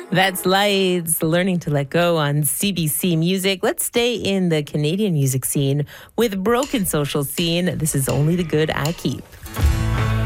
That's Lights, Learning to Let Go on CBC Music. Let's stay in the Canadian music scene with Broken Social Scene. This is Only the Good I Keep.